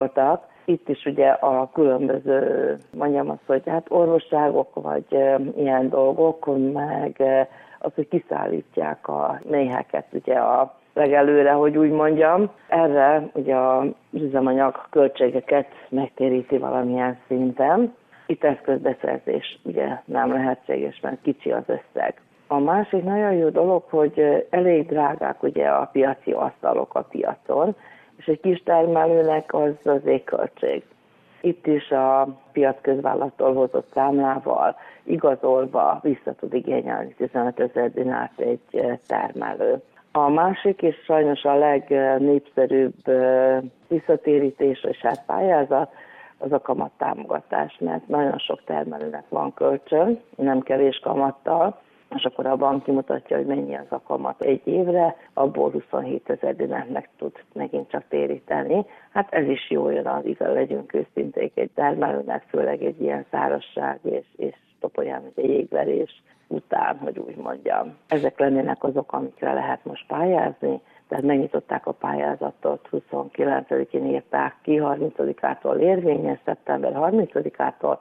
voltak. Itt is ugye a különböző, mondjam azt, hogy hát orvosságok, vagy ilyen dolgok, meg az, hogy kiszállítják a méheket ugye a legelőre, hogy úgy mondjam. Erre ugye az üzemanyag költségeket megtéríti valamilyen szinten. Itt eszközbeszerzés ugye nem lehetséges, mert kicsi az összeg. A másik nagyon jó dolog, hogy elég drágák ugye a piaci asztalok a piacon, és egy kis termelőnek az költség. Itt is a piacközvállalattól hozott számlával igazolva vissza tud igényelni 15 000 dinárt egy termelő. A másik és sajnos a legnépszerűbb visszatérítés és hát pályázat az a kamattámogatás, mert nagyon sok termelőnek van kölcsön, nem kevés kamattal, és akkor a bank kimutatja, hogy mennyi az a kamat egy évre, abból 27 000 dinárnek tud megint csak téríteni. Hát ez is jól jön, igaz, legyünk őszinték egy termelőnek, főleg egy ilyen szárazság és topolyán egy jégverés után, hogy úgy mondjam. Ezek lennének azok, amikre lehet most pályázni, tehát megnyitották a pályázatot, 29-én írták ki, 30-ától érvényes, szeptember 30-ától,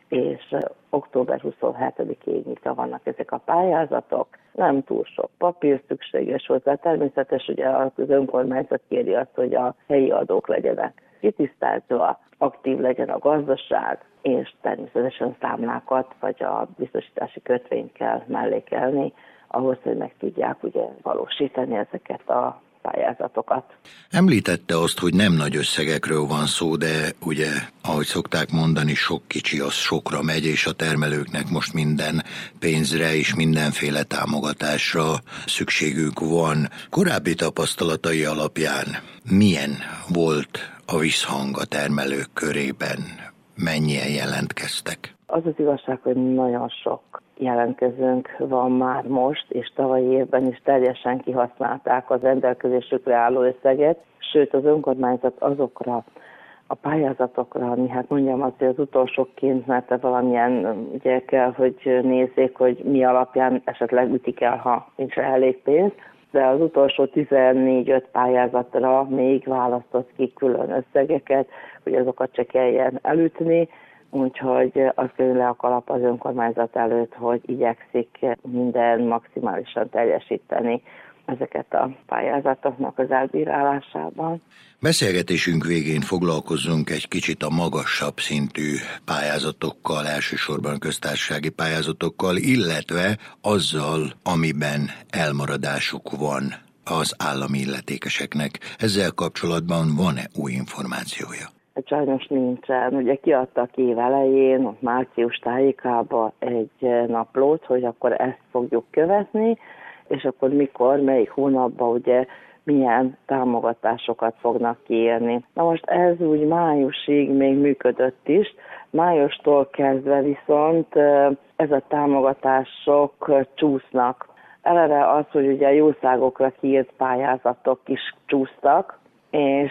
és október 27-ig nyitva vannak ezek a pályázatok. Nem túl sok papír szükséges hozzá. Természetes, ugye az önkormányzat kéri azt, hogy a helyi adók legyenek kitisztázva, aktív legyen a gazdaság, és természetesen számlákat vagy a biztosítási kötvényt kell mellékelni, ahhoz, hogy meg tudják ugye valósítani ezeket a pályázatokat. Említette azt, hogy nem nagy összegekről van szó, de ugye, ahogy szokták mondani, sok kicsi az sokra megy, és a termelőknek most minden pénzre és mindenféle támogatásra szükségük van. Korábbi tapasztalatai alapján milyen volt a visszhang a termelők körében? Mennyien jelentkeztek? Az az igazság, hogy nagyon sok jelentkezőnk van már most, és tavalyi évben is teljesen kihasználták az rendelkezésükre álló összeget, sőt az önkormányzat azokra a pályázatokra, ami hát mondjam azt, hogy az utolsóként, mert valamilyen ugye kell, hogy nézzék, hogy mi alapján esetleg ütik el, ha nincs elég pénz, de az utolsó 14-5 pályázatra még választott ki külön összegeket, hogy azokat se kelljen elütni, úgyhogy azt kerül le a kalap az önkormányzat előtt, hogy igyekszik minden maximálisan teljesíteni ezeket a pályázatoknak az elbírálásában. Beszélgetésünk végén foglalkozzunk egy kicsit a magasabb szintű pályázatokkal, elsősorban köztársasági pályázatokkal, illetve azzal, amiben elmaradásuk van az állami illetékeseknek. Ezzel kapcsolatban van-e új információja? Sajnos nincsen. Ugye kiadtak év elején, március tájékában egy naplót, hogy akkor ezt fogjuk követni, és akkor mikor, melyik hónapban ugye milyen támogatásokat fognak kiírni. Na most ez úgy májusig még működött is, májustól kezdve viszont ez a támogatások csúsznak. Eleve az, hogy ugye jószágokra kiírt pályázatok is csúsztak, és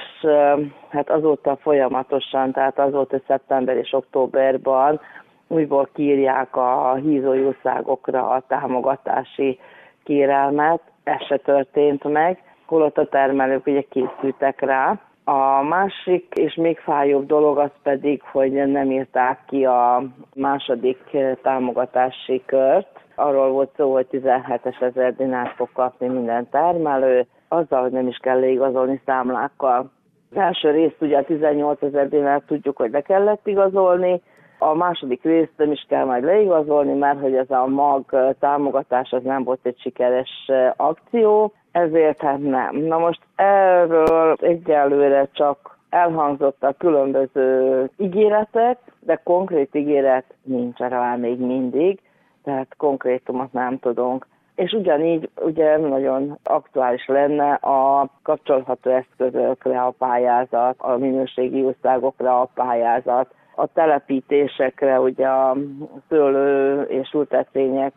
hát azóta folyamatosan, tehát azóta szeptember és októberben újból kiírják a hízójószágokra a támogatási kérelmet, ez se történt meg, holott a termelők ugye készültek rá. A másik és még fájóbb dolog az pedig, hogy nem írták ki a második támogatási kört. Arról volt szó, hogy 17 000 dinárt fog kapni minden termelő, azzal, hogy nem is kell leigazolni számlákkal. Az első részt ugye a 18 000 dinárt tudjuk, hogy le kellett igazolni, a második részt nem is kell majd leigazolni, mert hogy ez a mag támogatás az nem volt egy sikeres akció, ezért hát nem. Na most erről egyelőre csak elhangzottak különböző ígéretek, de konkrét ígéret nincs rá még mindig, tehát konkrétumot nem tudunk. És ugyanígy ugye nagyon aktuális lenne a kapcsolható eszközökre a pályázat, a minőségi jószágokra a pályázat, a telepítésekre, ugye a szőlő és ültetvények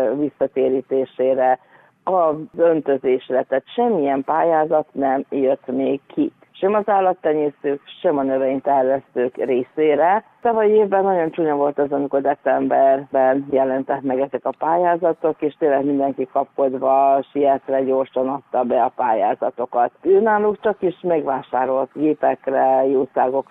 visszatérítésére, az öntözésre, tehát semmilyen pályázat nem jött még ki. Sem az állattenyésztők, sem a növénytermesztők részére. Tavalyi évben nagyon csúnya volt az, amikor decemberben jelentek meg ezek a pályázatok, és tényleg mindenki kapkodva, sietve gyorsan adta be a pályázatokat. Náluk csak is megvásárolt gépekre, jószágokra